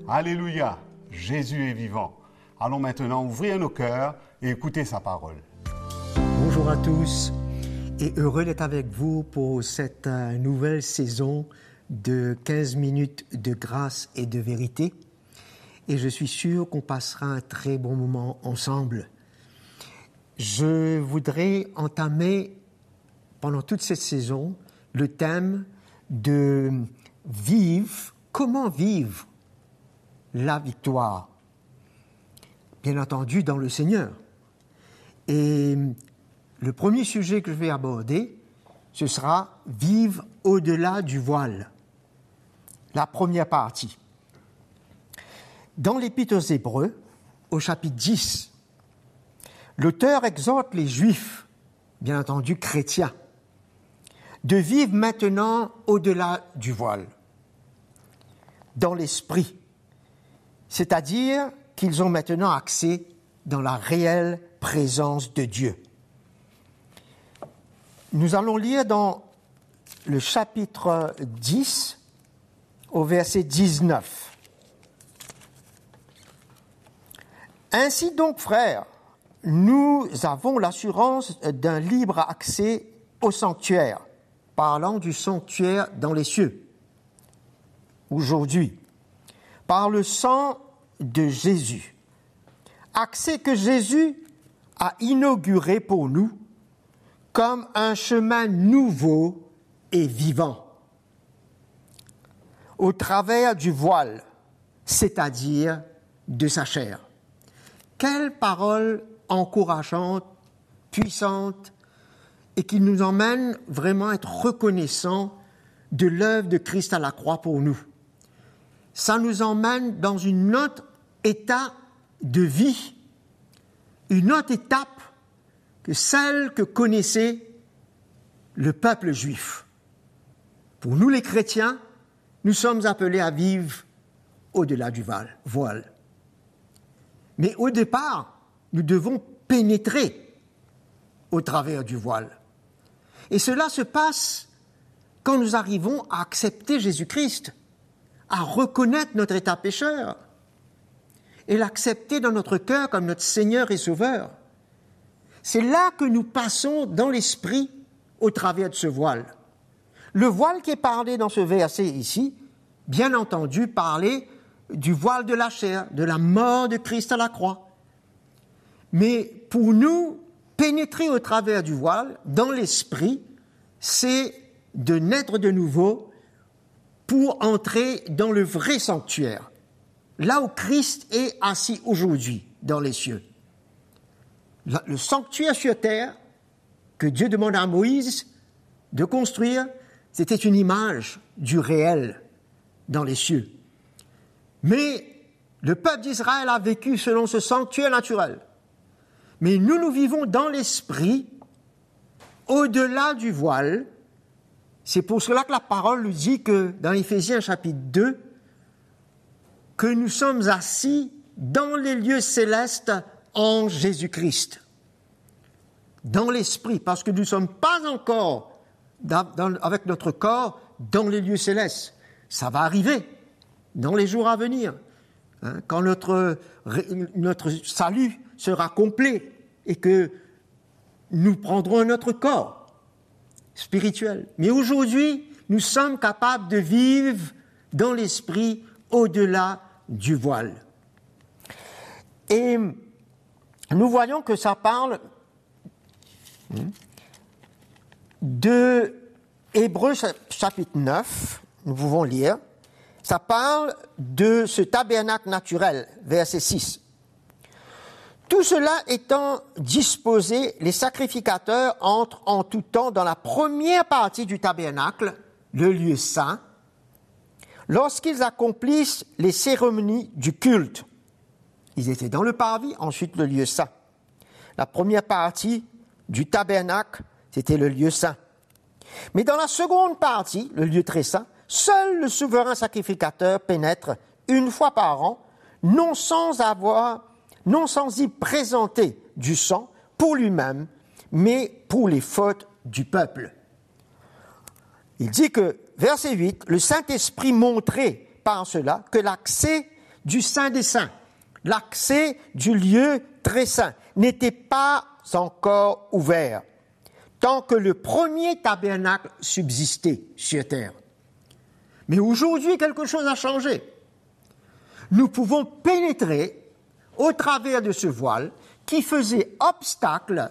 Alléluia, Jésus est vivant. Allons maintenant ouvrir nos cœurs et écouter sa parole. Bonjour à tous et heureux d'être avec vous pour cette nouvelle saison de 15 minutes de grâce et de vérité. Et je suis sûr qu'on passera un très bon moment ensemble. Je voudrais entamer pendant toute cette saison le thème de comment vivre la victoire, bien entendu dans le Seigneur. Et le premier sujet que je vais aborder, ce sera vivre au-delà du voile. La première partie. Dans l'Épître aux Hébreux, au chapitre 10, l'auteur exhorte les Juifs, bien entendu chrétiens, de vivre maintenant au-delà du voile, dans l'esprit, c'est-à-dire qu'ils ont maintenant accès dans la réelle présence de Dieu. Nous allons lire dans le chapitre 10, au verset 19. Ainsi donc, frères, nous avons l'assurance d'un libre accès au sanctuaire, parlant du sanctuaire dans les cieux, aujourd'hui, par le sang de Jésus. Accès que Jésus a inauguré pour nous comme un chemin nouveau et vivant, au travers du voile, c'est-à-dire de sa chair. Quelle parole encourageante, puissante, et qui nous emmène vraiment à être reconnaissants de l'œuvre de Christ à la croix pour nous. Ça nous emmène dans une autre état de vie, une autre étape que celle que connaissait le peuple juif. Pour nous les chrétiens, nous sommes appelés à vivre au-delà du voile. Mais au départ, nous devons pénétrer au travers du voile. Et cela se passe quand nous arrivons à accepter Jésus-Christ, à reconnaître notre état pécheur et l'accepter dans notre cœur comme notre Seigneur et Sauveur. C'est là que nous passons dans l'esprit au travers de ce voile. Le voile qui est parlé dans ce verset ici, bien entendu, parler du voile de la chair, de la mort de Christ à la croix. Mais pour nous, pénétrer au travers du voile, dans l'esprit, c'est de naître de nouveau pour entrer dans le vrai sanctuaire, là où Christ est assis aujourd'hui, dans les cieux. Le sanctuaire sur terre que Dieu demande à Moïse de construire, c'était une image du réel dans les cieux. Mais le peuple d'Israël a vécu selon ce sanctuaire naturel. Mais nous vivons dans l'esprit, au-delà du voile. C'est pour cela que la parole nous dit que, dans Éphésiens chapitre 2, que nous sommes assis dans les lieux célestes en Jésus-Christ. Dans l'esprit, parce que nous ne sommes pas encore, avec notre corps, dans les lieux célestes. Ça va arriver dans les jours à venir, quand notre salut sera complet et que nous prendrons notre corps spirituel. Mais aujourd'hui, nous sommes capables de vivre dans l'esprit au-delà du voile. Et nous voyons que ça parle de Hébreux chapitre 9, nous pouvons lire. Ça parle de ce tabernacle naturel, verset 6. Tout cela étant disposé, les sacrificateurs entrent en tout temps dans la première partie du tabernacle, le lieu saint, lorsqu'ils accomplissent les cérémonies du culte. Ils étaient dans le parvis, ensuite le lieu saint. La première partie du tabernacle, c'était le lieu saint. Mais dans la seconde partie, le lieu très saint, seul le souverain sacrificateur pénètre une fois par an, non sans y présenter du sang pour lui-même, mais pour les fautes du peuple. Il dit que, verset 8, le Saint-Esprit montrait par cela que l'accès du Saint des Saints, l'accès du lieu très saint, n'était pas encore ouvert tant que le premier tabernacle subsistait sur terre. Mais aujourd'hui, quelque chose a changé. Nous pouvons pénétrer au travers de ce voile qui faisait obstacle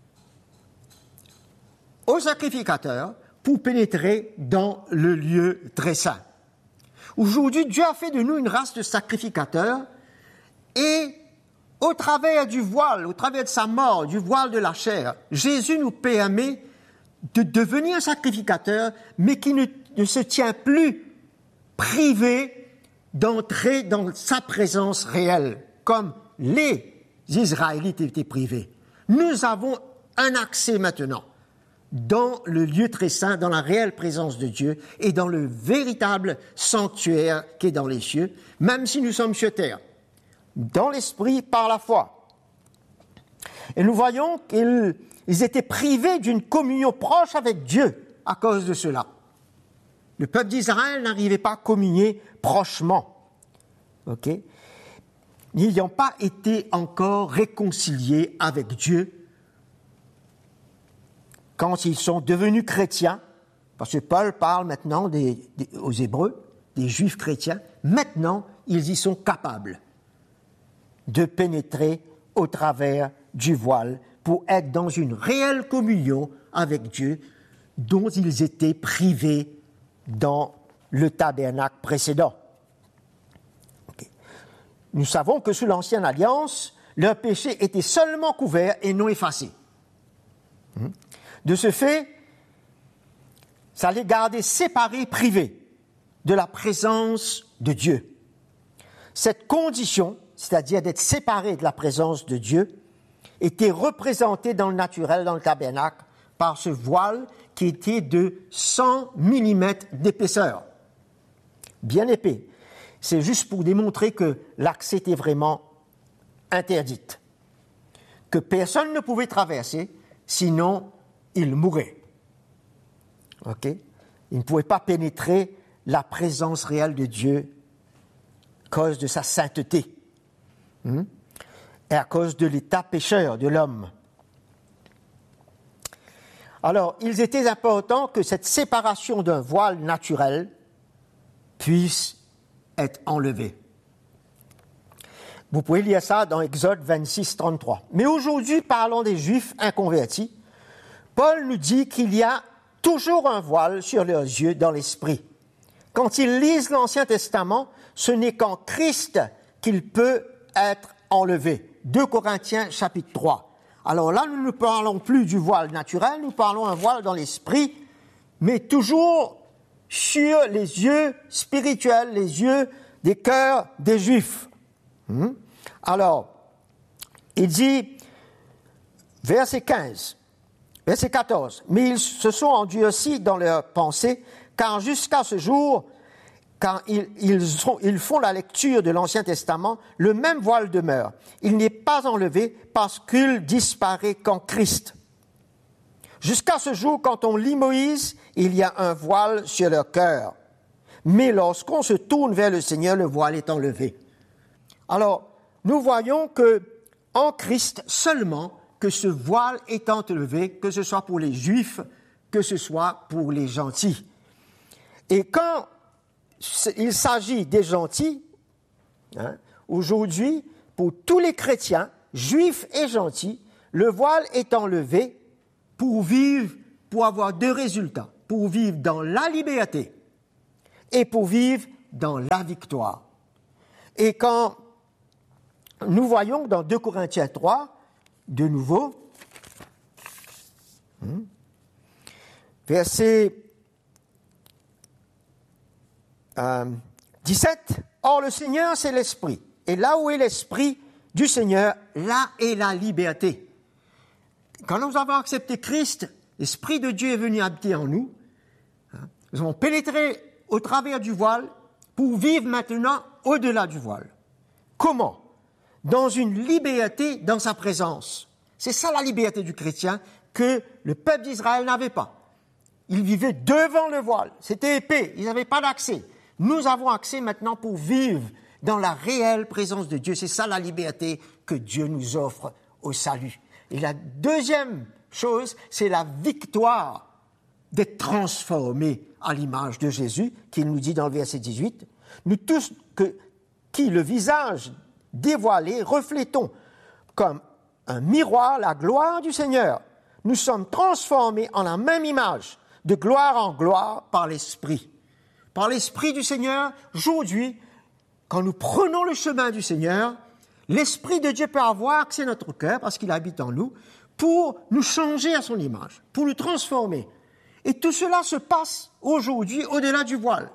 aux sacrificateurs pour pénétrer dans le lieu très saint. Aujourd'hui, Dieu a fait de nous une race de sacrificateurs et au travers du voile, au travers de sa mort, du voile de la chair, Jésus nous permet de devenir un sacrificateur, mais qui ne se tient plus privé d'entrer dans sa présence réelle, comme les Israélites étaient privés. Nous avons un accès maintenant dans le lieu très saint, dans la réelle présence de Dieu et dans le véritable sanctuaire qui est dans les cieux, même si nous sommes sur terre, dans l'esprit par la foi. Et nous voyons qu'ils étaient privés d'une communion proche avec Dieu à cause de cela. Le peuple d'Israël n'arrivait pas à communier prochement, n'ayant pas été encore réconciliés avec Dieu quand ils sont devenus chrétiens, parce que Paul parle maintenant aux Hébreux, des Juifs chrétiens, maintenant ils y sont capables de pénétrer au travers du voile pour être dans une réelle communion avec Dieu dont ils étaient privés dans le tabernacle précédent. Nous savons que sous l'Ancienne Alliance, leur péché était seulement couvert et non effacé. De ce fait, ça les gardait séparés, privés de la présence de Dieu. Cette condition, c'est-à-dire d'être séparés de la présence de Dieu, était représentée dans le naturel, dans le tabernacle, par ce voile qui était de 100 mm d'épaisseur, bien épais. C'est juste pour démontrer que l'accès était vraiment interdit, que personne ne pouvait traverser, sinon il mourait. Il ne pouvait pas pénétrer la présence réelle de Dieu à cause de sa sainteté et à cause de l'état pécheur de l'homme. Alors, il était important que cette séparation d'un voile naturel puisse être enlevée. Vous pouvez lire ça dans Exode 26, 33. Mais aujourd'hui, parlons des Juifs inconvertis. Paul nous dit qu'il y a toujours un voile sur leurs yeux dans l'esprit. Quand ils lisent l'Ancien Testament, ce n'est qu'en Christ qu'il peut être enlevé. 2 Corinthiens chapitre 3. Alors là, nous ne parlons plus du voile naturel, nous parlons d'un voile dans l'esprit, mais toujours sur les yeux spirituels, les yeux des cœurs des Juifs. Alors, il dit, verset 14, « Mais ils se sont endurcis dans leurs pensées, car jusqu'à ce jour, quand ils font la lecture de l'Ancien Testament, le même voile demeure. Il n'est pas enlevé parce qu'il disparaît qu'en Christ. Jusqu'à ce jour, quand on lit Moïse, il y a un voile sur leur cœur. Mais lorsqu'on se tourne vers le Seigneur, le voile est enlevé. » Alors, nous voyons que en Christ seulement, que ce voile est enlevé, que ce soit pour les Juifs, que ce soit pour les gentils. Et quand il s'agit des gentils, aujourd'hui, pour tous les chrétiens, juifs et gentils, le voile est enlevé pour vivre, pour avoir 2 résultats, pour vivre dans la liberté et pour vivre dans la victoire. Et quand nous voyons dans 2 Corinthiens 3, de nouveau, verset 17, « Or le Seigneur, c'est l'Esprit, et là où est l'Esprit du Seigneur, là est la liberté. » Quand nous avons accepté Christ, l'Esprit de Dieu est venu habiter en nous. Nous avons pénétré au travers du voile pour vivre maintenant au-delà du voile. Comment ? Dans une liberté dans sa présence. C'est ça la liberté du chrétien que le peuple d'Israël n'avait pas. Ils vivaient devant le voile, c'était épais, ils n'avaient pas d'accès. Nous avons accès maintenant pour vivre dans la réelle présence de Dieu. C'est ça la liberté que Dieu nous offre au salut. Et la deuxième chose, c'est la victoire d'être transformés à l'image de Jésus, qu'il nous dit dans le verset 18. Nous tous qui, le visage dévoilé, reflétons comme un miroir la gloire du Seigneur. Nous sommes transformés en la même image, de gloire en gloire, par l'Esprit. Par l'Esprit du Seigneur, aujourd'hui, quand nous prenons le chemin du Seigneur, l'Esprit de Dieu peut avoir accès à notre cœur, parce qu'il habite en nous, pour nous changer à son image, pour nous transformer. Et tout cela se passe aujourd'hui au-delà du voile.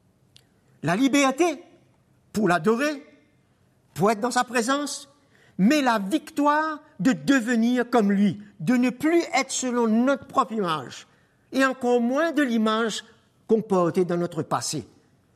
La liberté pour l'adorer, pour être dans sa présence, mais la victoire de devenir comme lui, de ne plus être selon notre propre image, et encore moins de l'image qu'on portait dans notre passé.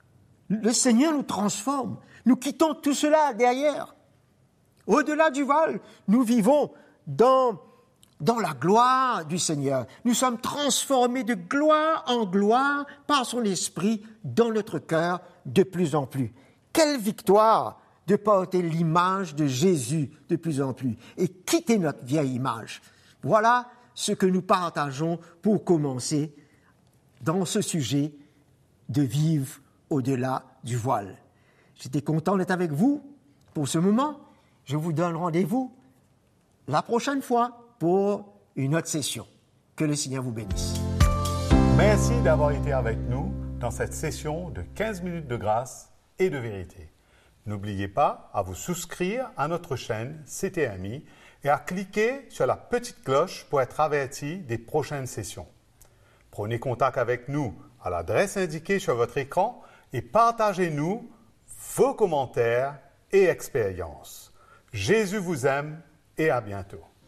Le Seigneur nous transforme, nous quittons tout cela derrière. Au-delà du voile, nous vivons dans la gloire du Seigneur. Nous sommes transformés de gloire en gloire par son Esprit dans notre cœur de plus en plus. Quelle victoire de porter l'image de Jésus de plus en plus et quitter notre vieille image. Voilà ce que nous partageons pour commencer dans ce sujet de vivre au-delà du voile. J'étais content d'être avec vous pour ce moment. Je vous donne rendez-vous la prochaine fois pour une autre session. Que le Seigneur vous bénisse. Merci d'avoir été avec nous dans cette session de 15 minutes de grâce et de vérité. N'oubliez pas à vous souscrire à notre chaîne CTMI et à cliquer sur la petite cloche pour être averti des prochaines sessions. Prenez contact avec nous à l'adresse indiquée sur votre écran et partagez-nous vos commentaires et expériences. Jésus vous aime et à bientôt.